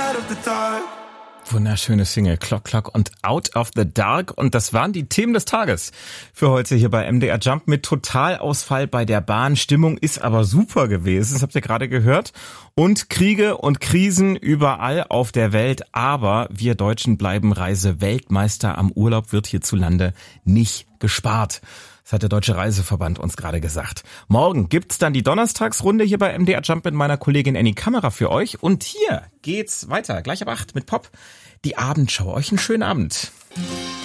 Wunderschöne Single, Clock Clock und Out of the Dark. Und das waren die Themen des Tages für heute hier bei MDR Jump mit Totalausfall bei der Bahn. Stimmung ist aber super gewesen, das habt ihr gerade gehört. Und Kriege und Krisen überall auf der Welt. Aber wir Deutschen bleiben Reiseweltmeister. Am Urlaub wird hierzulande nicht gespart. Das hat der Deutsche Reiseverband uns gerade gesagt. Morgen gibt's dann die Donnerstagsrunde hier bei MDR Jump mit meiner Kollegin Annie Kamera für euch. Und hier geht's weiter, gleich ab 8 mit Pop. Die Abendschau. Euch einen schönen Abend.